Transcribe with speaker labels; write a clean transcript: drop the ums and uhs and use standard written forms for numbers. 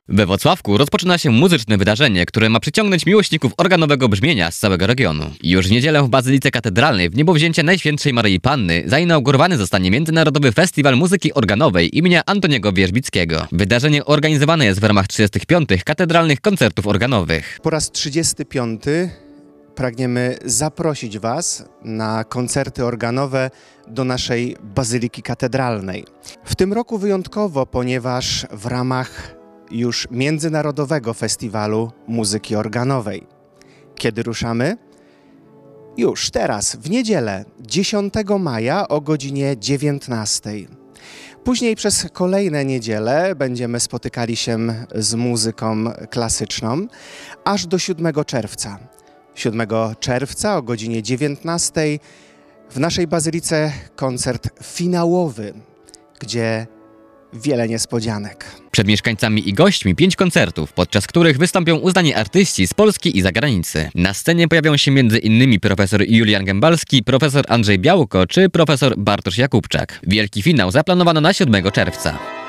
Speaker 1: We Włocławku rozpoczyna się muzyczne wydarzenie, które ma przyciągnąć miłośników organowego brzmienia z całego regionu. Już w niedzielę w Bazylice Katedralnej w niebowzięcie Najświętszej Maryi Panny zainaugurowany zostanie Międzynarodowy Festiwal Muzyki Organowej imienia Antoniego Wierzbickiego. Wydarzenie organizowane jest w ramach 35. Katedralnych Koncertów Organowych.
Speaker 2: Po raz 35. pragniemy zaprosić Was na koncerty organowe do naszej Bazyliki Katedralnej. W tym roku wyjątkowo, ponieważ w ramach już Międzynarodowego Festiwalu Muzyki Organowej. Kiedy ruszamy? Już teraz, w niedzielę, 10 maja o godzinie 19. Później przez kolejne niedziele będziemy spotykali się z muzyką klasyczną, aż do 7 czerwca. 7 czerwca o godzinie 19 w naszej bazylice koncert finałowy, gdzie wiele niespodzianek.
Speaker 1: Przed mieszkańcami i gośćmi 5 koncertów, podczas których wystąpią uznani artyści z Polski i zagranicy. Na scenie pojawią się m.in. profesor Julian Gębalski, profesor Andrzej Białko czy profesor Bartosz Jakubczak. Wielki finał zaplanowano na 7 czerwca.